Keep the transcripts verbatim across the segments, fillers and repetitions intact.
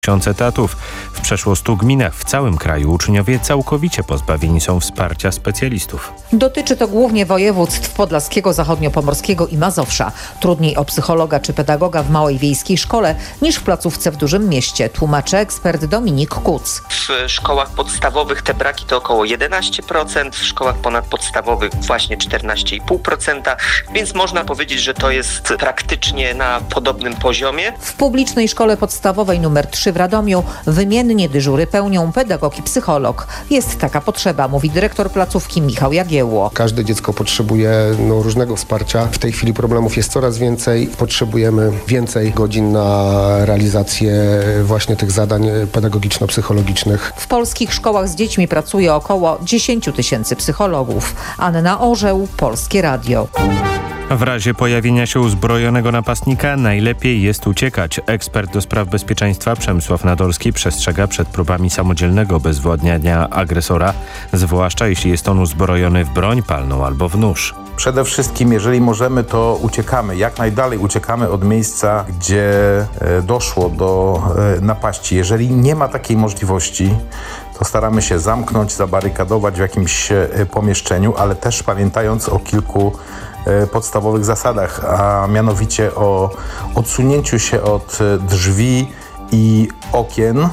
tysiąc etatów. W przeszło stu gminach w całym kraju uczniowie całkowicie pozbawieni są wsparcia specjalistów. Dotyczy to głównie województw podlaskiego, zachodniopomorskiego i Mazowsza. Trudniej o psychologa czy pedagoga w małej wiejskiej szkole niż w placówce w dużym mieście, tłumaczy ekspert Dominik Kuc. W szkołach podstawowych te braki to około jedenaście procent, w szkołach ponadpodstawowych właśnie czternaście i pół procent, więc można powiedzieć, że to jest praktycznie na podobnym poziomie. W publicznej szkole podstawowej numer trzy w Radomiu wymiennie dyżury pełnią pedagog i psycholog. Jest taka potrzeba, mówi dyrektor placówki Michał Jagiełło. Każde dziecko potrzebuje no, różnego wsparcia. W tej chwili problemów jest coraz więcej. Potrzebujemy więcej godzin na realizację właśnie tych zadań pedagogiczno-psychologicznych. W polskich szkołach z dziećmi pracuje około dziesięć tysięcy psychologów. Anna Orzeł, Polskie Radio. W razie pojawienia się uzbrojonego napastnika najlepiej jest uciekać. Ekspert do spraw bezpieczeństwa Przemysław Nadolski przestrzega przed próbami samodzielnego obezwładniania agresora, zwłaszcza jeśli jest on uzbrojony w broń palną albo w nóż. Przede wszystkim, jeżeli możemy, to uciekamy. Jak najdalej uciekamy od miejsca, gdzie doszło do napaści. Jeżeli nie ma takiej możliwości, to staramy się zamknąć, zabarykadować w jakimś pomieszczeniu, ale też pamiętając o kilku podstawowych zasadach, a mianowicie o odsunięciu się od drzwi i okien,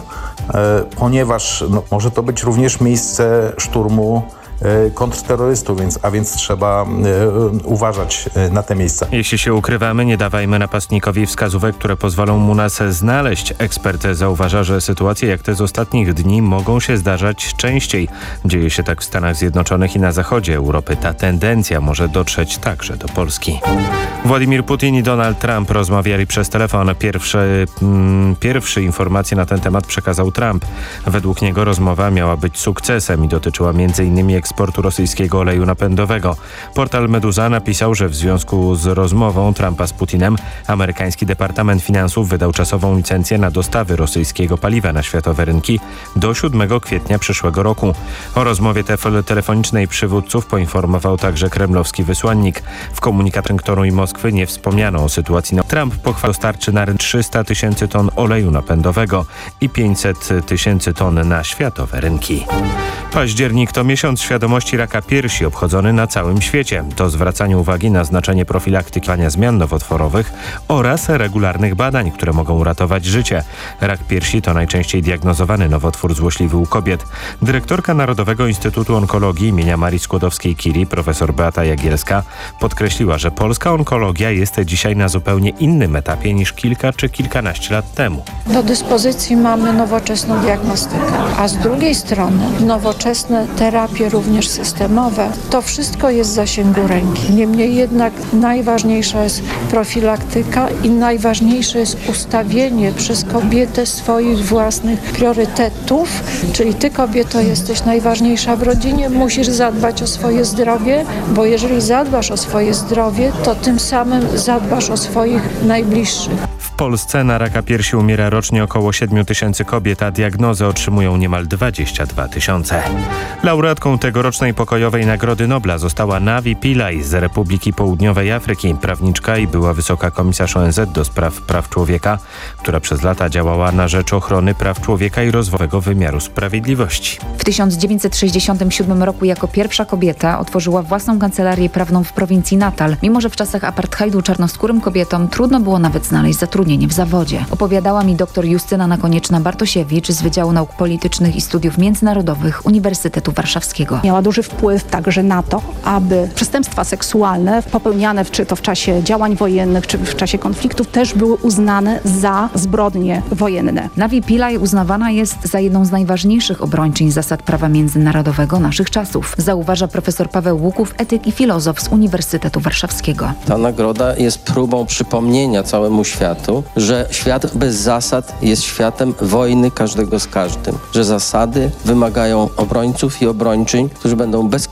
ponieważ no, może to być również miejsce szturmu kontrterrorystów, więc, a więc trzeba y, uważać na te miejsca. Jeśli się ukrywamy, nie dawajmy napastnikowi wskazówek, które pozwolą mu nas znaleźć. Ekspert zauważa, że sytuacje jak te z ostatnich dni mogą się zdarzać częściej. Dzieje się tak w Stanach Zjednoczonych i na zachodzie Europy. Ta tendencja może dotrzeć także do Polski. Władimir Putin i Donald Trump rozmawiali przez telefon. Pierwszy, mm, pierwszy informacje na ten temat przekazał Trump. Według niego rozmowa miała być sukcesem i dotyczyła między innymi eksportu rosyjskiego oleju napędowego. Portal Meduza napisał, że w związku z rozmową Trumpa z Putinem amerykański Departament Finansów wydał czasową licencję na dostawy rosyjskiego paliwa na światowe rynki do siódmego kwietnia przyszłego roku. O rozmowie tef- telefonicznej przywódców poinformował także kremlowski wysłannik. W komunikacie Waszyngtonu i Moskwy nie wspomniano o sytuacji. Na Trump pochwalił dostarczy na rynek trzysta tysięcy ton oleju napędowego i pięćset tysięcy ton na światowe rynki. Październik to miesiąc świadomości raka piersi obchodzony na całym świecie. To zwracanie uwagi na znaczenie profilaktyki zmian nowotworowych oraz regularnych badań, które mogą uratować życie. Rak piersi to najczęściej diagnozowany nowotwór złośliwy u kobiet. Dyrektorka Narodowego Instytutu Onkologii imienia Marii Skłodowskiej-Curie, profesor Beata Jagielska, podkreśliła, że polska onkologia jest dzisiaj na zupełnie innym etapie niż kilka czy kilkanaście lat temu. Do dyspozycji mamy nowoczesną diagnostykę, a z drugiej strony nowoczesne terapie również systemowe. To wszystko jest w zasięgu ręki. Niemniej jednak najważniejsza jest profilaktyka i najważniejsze jest ustawienie przez kobietę swoich własnych priorytetów, czyli ty, kobieto, jesteś najważniejsza w rodzinie, musisz zadbać o swoje zdrowie, bo jeżeli zadbasz o swoje zdrowie, to tym samym zadbasz o swoich najbliższych. W Polsce na raka piersi umiera rocznie około siedmiu tysięcy kobiet, a diagnozę otrzymują niemal dwadzieścia dwa tysiące. Laureatką tegorocznej pokojowej Nagrody Nobla została Navi Pillay z Republiki Południowej Afryki, prawniczka i była wysoka komisarz O N Z do spraw praw człowieka, która przez lata działała na rzecz ochrony praw człowieka i rozwojowego wymiaru sprawiedliwości. W tysiąc dziewięćset sześćdziesiątym siódmym roku jako pierwsza kobieta otworzyła własną kancelarię prawną w prowincji Natal, mimo że w czasach apartheidu czarnoskórym kobietom trudno było nawet znaleźć zatrudnienie w zawodzie. Opowiadała mi dr Justyna Nakonieczna-Bartosiewicz z Wydziału Nauk Politycznych i Studiów Międzynarodowych Uniwersytetu Warszawskiego. Miała duży wpływ także na to, aby przestępstwa seksualne popełniane czy to w czasie działań wojennych, czy w czasie konfliktów też były uznane za zbrodnie wojenne. Navi Pillay uznawana jest za jedną z najważniejszych obrończyń zasad prawa międzynarodowego naszych czasów, zauważa profesor Paweł Łuków, etyk i filozof z Uniwersytetu Warszawskiego. Ta nagroda jest próbą przypomnienia całemu światu, że świat bez zasad jest światem wojny każdego z każdym, że zasady wymagają obrońców i obrończyń, którzy będą bez